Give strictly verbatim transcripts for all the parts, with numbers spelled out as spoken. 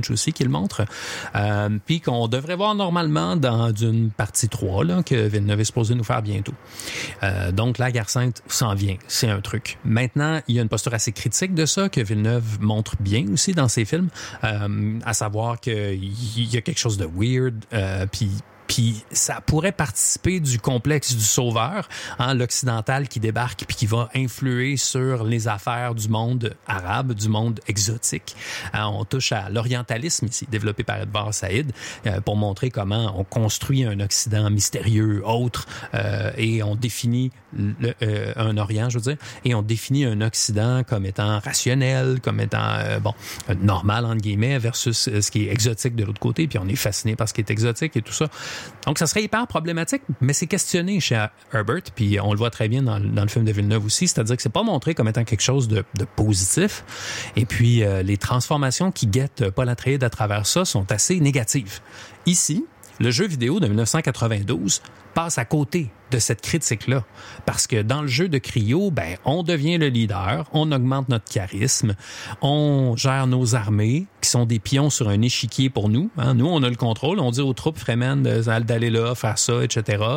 Lynch aussi qui le montre. Euh, puis qu'on devrait voir normalement dans une partie trois là, que Villeneuve est supposé nous faire bientôt. Euh, donc, La Guerre sainte s'en vient. C'est un truc. Maintenant, il y a une posture assez critique de ça que Villeneuve montre bien aussi dans ses films, euh, à savoir qu'il y a quelque chose de weird, euh, puis Puis ça pourrait participer du complexe du sauveur, hein, l'occidental qui débarque puis qui va influer sur les affaires du monde arabe, du monde exotique. Hein, on touche à l'orientalisme ici, développé par Edward Said, euh, pour montrer comment on construit un Occident mystérieux, autre, euh, et on définit le, euh, un Orient, je veux dire, et on définit un Occident comme étant rationnel, comme étant euh, bon normal entre guillemets versus ce qui est exotique de l'autre côté. Puis on est fasciné par ce qui est exotique et tout ça. Donc, ça serait hyper problématique, mais c'est questionné chez Herbert, puis on le voit très bien dans, dans le film de Villeneuve aussi, c'est-à-dire que c'est pas montré comme étant quelque chose de, de positif. Et puis, euh, les transformations qui guettent Paul Atreides à travers ça sont assez négatives. Ici, le jeu vidéo de dix-neuf cent quatre-vingt-douze passe à côté de cette critique-là. Parce que dans le jeu de Cryo, ben, on devient le leader, on augmente notre charisme, on gère nos armées, qui sont des pions sur un échiquier pour nous. Hein. Nous, on a le contrôle. On dit aux troupes Fremen d'aller là, faire ça, et cetera.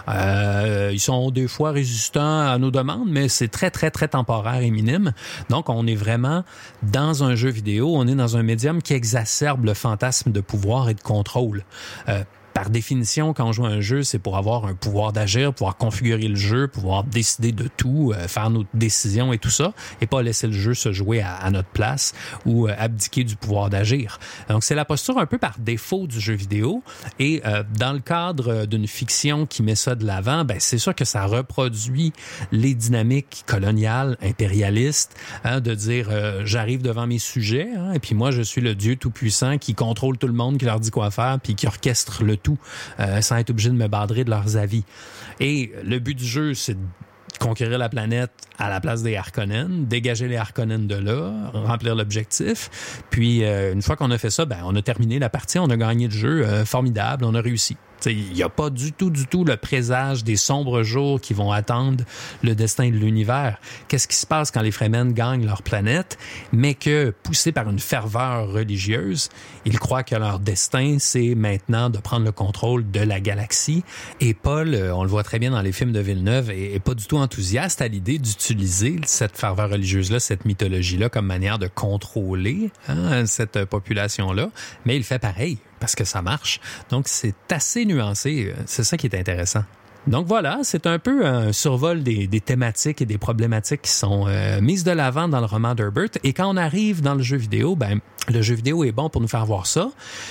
Euh, ils sont des fois résistants à nos demandes, mais c'est très, très, très temporaire et minime. Donc, on est vraiment dans un jeu vidéo, on est dans un médium qui exacerbe le fantasme de pouvoir et de contrôle. Euh, Par définition, quand on joue à un jeu, c'est pour avoir un pouvoir d'agir, pouvoir configurer le jeu, pouvoir décider de tout, euh, faire nos décisions et tout ça, et pas laisser le jeu se jouer à, à notre place ou euh, abdiquer du pouvoir d'agir. Donc, c'est la posture un peu par défaut du jeu vidéo. Et euh, dans le cadre d'une fiction qui met ça de l'avant, ben c'est sûr que ça reproduit les dynamiques coloniales, impérialistes, hein, de dire euh, j'arrive devant mes sujets, hein, et puis moi, je suis le Dieu tout-puissant qui contrôle tout le monde, qui leur dit quoi faire, puis qui orchestre le tout, euh, sans être obligé de me badrer de leurs avis. Et le but du jeu, c'est de conquérir la planète à la place des Harkonnen, dégager les Harkonnen de là, remplir l'objectif. Puis, euh, une fois qu'on a fait ça, ben, on a terminé la partie, on a gagné le jeu, euh, formidable, on a réussi. Il n'y a pas du tout, du tout le présage des sombres jours qui vont attendre le destin de l'univers. Qu'est-ce qui se passe quand les Fremen gagnent leur planète, mais que, poussés par une ferveur religieuse, ils croient que leur destin, c'est maintenant de prendre le contrôle de la galaxie. Et Paul, on le voit très bien dans les films de Villeneuve, est, est pas du tout enthousiaste à l'idée d'utiliser cette ferveur religieuse-là, cette mythologie-là, comme manière de contrôler hein, cette population-là. Mais il fait pareil, parce que ça marche. Donc, c'est assez nuancé. C'est ça qui est intéressant. Donc voilà, c'est un peu un survol des, des thématiques et des problématiques qui sont euh, mises de l'avant dans le roman d'Herbert. Et quand on arrive dans le jeu vidéo, ben le jeu vidéo est bon pour nous faire voir ça.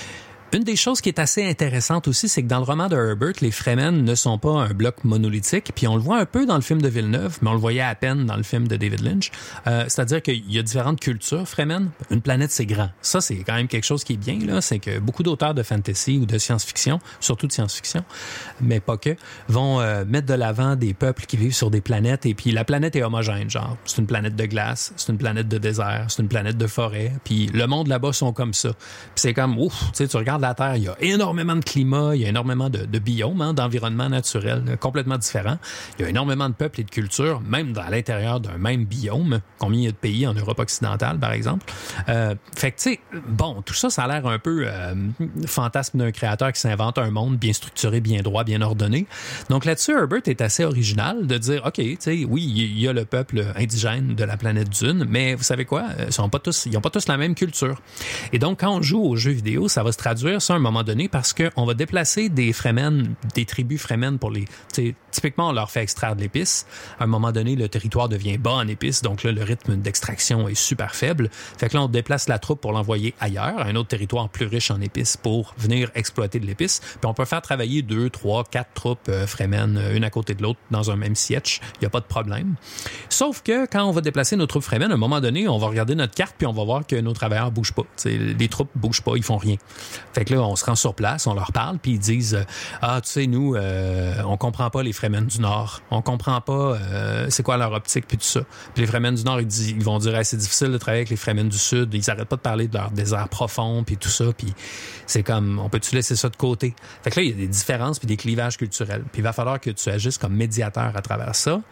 Une des choses qui est assez intéressante aussi, c'est que dans le roman de Herbert, les Fremen ne sont pas un bloc monolithique, puis on le voit un peu dans le film de Villeneuve, mais on le voyait à peine dans le film de David Lynch. Euh, c'est-à-dire qu'il y a différentes cultures Fremen. Une planète, c'est grand. Ça, c'est quand même quelque chose qui est bien, là. C'est que beaucoup d'auteurs de fantasy ou de science-fiction, surtout de science-fiction, mais pas que, vont euh, mettre de l'avant des peuples qui vivent sur des planètes, et puis la planète est homogène, genre. C'est une planète de glace, c'est une planète de désert, c'est une planète de forêt, puis le monde là-bas sont comme ça. Puis c'est comme, ouf, tu sais, tu regardes la Terre, il y a énormément de climat, il y a énormément de, de biomes, hein, d'environnements naturels euh, complètement différents. Il y a énormément de peuples et de cultures, même dans l'intérieur d'un même biome. Combien il y a de pays en Europe occidentale, par exemple? Euh, fait que, tu sais, bon, tout ça, ça a l'air un peu euh, fantasme d'un créateur qui s'invente un monde bien structuré, bien droit, bien ordonné. Donc là-dessus, Herbert est assez original de dire, OK, tu sais, oui, il y a le peuple indigène de la planète Dune, mais vous savez quoi? Ils sont pas tous, ils ont pas tous la même culture. Et donc, quand on joue aux jeux vidéo, ça va se traduire ça à un moment donné parce qu'on va déplacer des Fremen, des tribus Fremen pour les... Typiquement, on leur fait extraire de l'épice. À un moment donné, le territoire devient bas en épices, donc là, le rythme d'extraction est super faible. Fait que là, on déplace la troupe pour l'envoyer ailleurs, à un autre territoire plus riche en épices pour venir exploiter de l'épice. Puis on peut faire travailler deux, trois, quatre troupes euh, Fremen, une à côté de l'autre, dans un même siège. Il n'y a pas de problème. Sauf que quand on va déplacer nos troupes Fremen, à un moment donné, on va regarder notre carte puis on va voir que nos travailleurs bougent pas. T'sais, les troupes bougent pas, ils font rien. Fait que là, on se rend sur place, on leur parle, puis ils disent euh, « Ah, tu sais, nous, euh, on comprend pas les Fremen du Nord. On comprend pas euh, c'est quoi leur optique, puis tout ça. » Puis les Fremen du Nord, ils, disent, ils vont dire hey, « C'est difficile de travailler avec les Fremen du Sud. » Ils arrêtent pas de parler de leur désert profond, puis tout ça. Puis c'est comme, on peut-tu laisser ça de côté? Fait que là, il y a des différences puis des clivages culturels. Puis il va falloir que tu agisses comme médiateur à travers ça.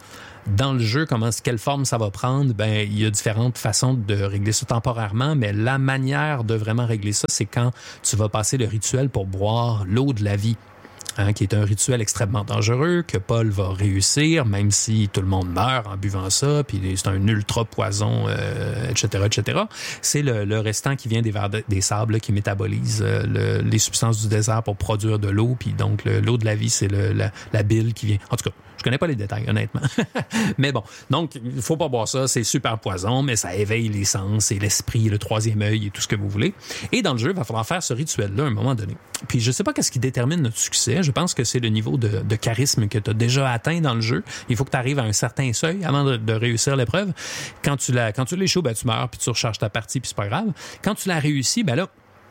Dans le jeu, comment, quelle forme ça va prendre, ben il y a différentes façons de régler ça temporairement, mais la manière de vraiment régler ça, c'est quand tu vas passer le rituel pour boire l'eau de la vie. Hein, qui est un rituel extrêmement dangereux, que Paul va réussir, même si tout le monde meurt en buvant ça, puis c'est un ultra poison, euh, et cetera, et cetera. C'est le, le restant qui vient des, vers de, des sables là, qui métabolise euh, le, les substances du désert pour produire de l'eau, puis donc le, l'eau de la vie, c'est le, la, la bile qui vient. En tout cas, je connais pas les détails, honnêtement. Mais bon, donc, il faut pas boire ça, c'est super poison, mais ça éveille les sens et l'esprit, le troisième œil et tout ce que vous voulez. Et dans le jeu, il va falloir faire ce rituel-là à un moment donné. Puis je sais pas qu'est-ce qui détermine notre succès. Je pense que c'est le niveau de, de charisme que tu as déjà atteint dans le jeu. Il faut que tu arrives à un certain seuil avant de, de réussir l'épreuve. Quand tu l'as, quand tu l'échoues, ben, tu meurs, puis tu recharges ta partie, puis c'est pas grave. Quand tu l'as réussi, ben là,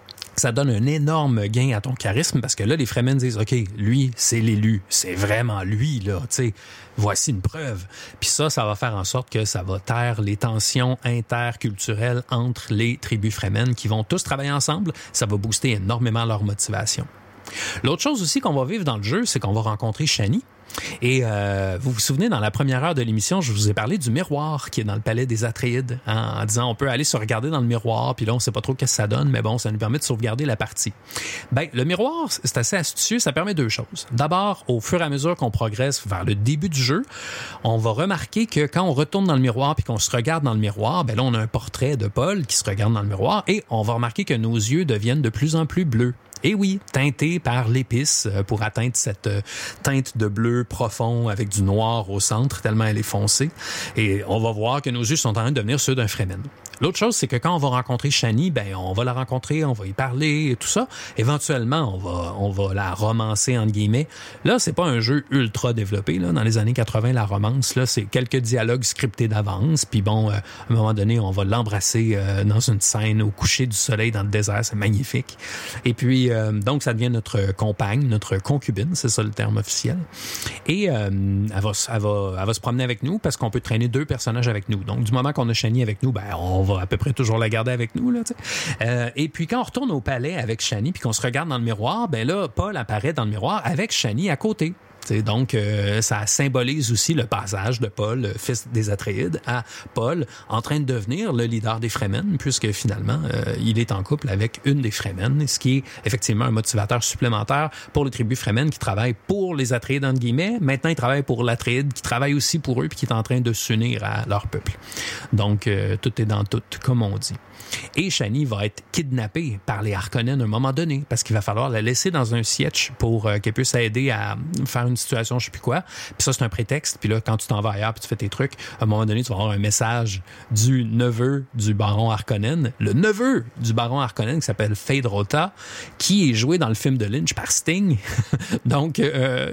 ça donne un énorme gain à ton charisme parce que là, les Fremen disent, OK, lui, c'est l'élu. C'est vraiment lui, là, tu sais. Voici une preuve. Puis ça, ça va faire en sorte que ça va taire les tensions interculturelles entre les tribus Fremen qui vont tous travailler ensemble. Ça va booster énormément leur motivation. L'autre chose aussi qu'on va vivre dans le jeu, c'est qu'on va rencontrer Shani. Et euh, vous vous souvenez, dans la première heure de l'émission, je vous ai parlé du miroir qui est dans le palais des Atréides, hein, en disant on peut aller se regarder dans le miroir, puis là on sait pas trop qu'est-ce que ça donne, mais bon, ça nous permet de sauvegarder la partie. Ben, le miroir, c'est assez astucieux, ça permet deux choses. D'abord, au fur et à mesure qu'on progresse vers le début du jeu, on va remarquer que quand on retourne dans le miroir puis qu'on se regarde dans le miroir, ben là on a un portrait de Paul qui se regarde dans le miroir et on va remarquer que nos yeux deviennent de plus en plus bleus. Et oui, teinté par l'épice pour atteindre cette teinte de bleu profond avec du noir au centre, tellement elle est foncée. Et on va voir que nos yeux sont en train de devenir ceux d'un Fremen. L'autre chose, c'est que quand on va rencontrer Shani, ben on va la rencontrer, on va y parler et tout ça. Éventuellement, on va on va la romancer entre guillemets. Là, c'est pas un jeu ultra développé là. Dans les années quatre-vingts, la romance là, c'est quelques dialogues scriptés d'avance. Puis bon, euh, à un moment donné, on va l'embrasser euh, dans une scène au coucher du soleil dans le désert, c'est magnifique. Et puis euh, donc ça devient notre compagne, notre concubine, c'est ça le terme officiel. Et euh, elle va elle va elle va se promener avec nous parce qu'on peut traîner deux personnages avec nous. Donc du moment qu'on a Shani avec nous, ben on va à peu près toujours la garder avec nous là, tu sais. Euh, et puis quand on retourne au palais avec Shani puis qu'on se regarde dans le miroir, ben là Paul apparaît dans le miroir avec Shani à côté. T'sais, donc, euh, ça symbolise aussi le passage de Paul, le fils des Atréides, à Paul, en train de devenir le leader des Fremen, puisque finalement, euh, il est en couple avec une des Fremen, ce qui est effectivement un motivateur supplémentaire pour les tribus Fremen qui travaillent pour les Atréides, entre guillemets. Maintenant, ils travaillent pour l'Atréide, qui travaille aussi pour eux, puis qui est en train de s'unir à leur peuple. Donc, euh, tout est dans tout, comme on dit. Et Shani va être kidnappée par les Harkonnen à un moment donné, parce qu'il va falloir la laisser dans un sietch pour euh, qu'elle puisse aider à faire une situation, je sais plus quoi. Puis ça, c'est un prétexte. Puis là, quand tu t'en vas ailleurs puis tu fais tes trucs, à un moment donné, tu vas avoir un message du neveu du baron Harkonnen, le neveu du baron Harkonnen qui s'appelle Feyd-Rautha, qui est joué dans le film de Lynch par Sting. Donc, euh,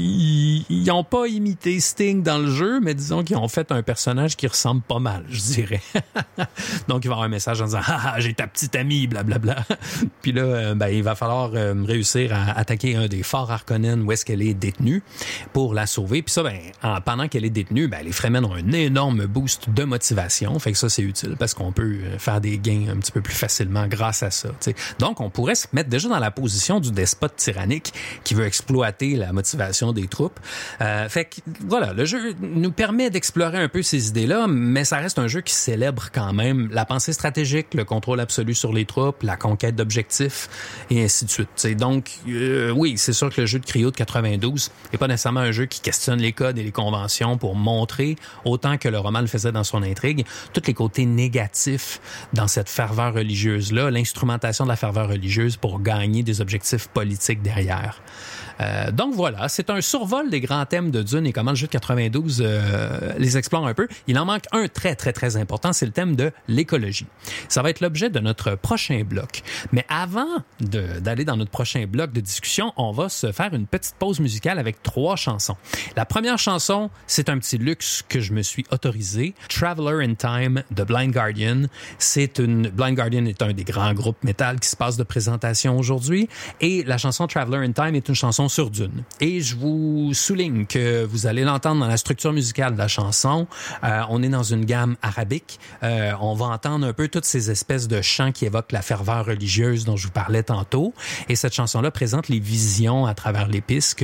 ils n'ont pas imité Sting dans le jeu, mais disons qu'ils ont fait un personnage qui ressemble pas mal, je dirais. Donc, il va y avoir un message en disant « Ah, j'ai ta petite amie, blablabla. » Puis là, ben, il va falloir euh, réussir à attaquer un des forts Harkonnen où est-ce qu'elle est détenue pour la sauver. Puis ça, ben, en, pendant qu'elle est détenue, ben, les Fremen ont un énorme boost de motivation. Fait que ça, c'est utile parce qu'on peut faire des gains un petit peu plus facilement grâce à ça. T'sais. Donc, on pourrait se mettre déjà dans la position du despote tyrannique qui veut exploiter la motivation des troupes. Euh, fait que, voilà, le jeu nous permet d'explorer un peu ces idées-là, mais ça reste un jeu qui célèbre quand même la pensée stratégique, le contrôle absolu sur les troupes, la conquête d'objectifs, et ainsi de suite. T'sais. Donc, euh, oui, c'est sûr que le jeu de Cryo de quatre-vingt-douze n'est pas nécessairement un jeu qui questionne les codes et les conventions pour montrer, autant que le roman le faisait dans son intrigue, tous les côtés négatifs dans cette ferveur religieuse-là, l'instrumentation de la ferveur religieuse pour gagner des objectifs politiques derrière. Euh, donc voilà, c'est un survol des grands thèmes de Dune et comment le jeu de quatre-vingt-douze euh, les explore un peu. Il en manque un très, très, très important, c'est le thème de l'écologie. Ça va être l'objet de notre prochain bloc. Mais avant de, d'aller dans notre prochain bloc de discussion, on va se faire une petite pause musicale avec trois chansons. La première chanson, c'est un petit luxe que je me suis autorisé. Traveler in Time de Blind Guardian. C'est une, Blind Guardian est un des grands groupes métal qui se passe de présentation aujourd'hui. Et la chanson Traveler in Time est une chanson sur Dune. Et je vous souligne que vous allez l'entendre dans la structure musicale de la chanson. Euh, on est dans une gamme arabique. Euh, on va entendre un peu toutes ces espèces de chants qui évoquent la ferveur religieuse dont je vous parlais tantôt. Et cette chanson-là présente les visions à travers l'épice que Paul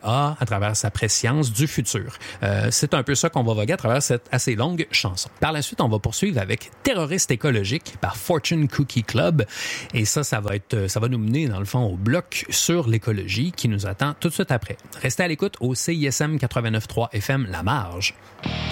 a à travers sa préscience du futur. Euh, c'est un peu ça qu'on va voguer à travers cette assez longue chanson. Par la suite, on va poursuivre avec Terroriste écologique par Fortune Cookie Club. Et ça, ça va être, ça va nous mener, dans le fond, au bloc sur l'écologie qui nous attend tout de suite après. Restez à l'écoute au C I S M quatre-vingt-neuf point trois F M La Marge.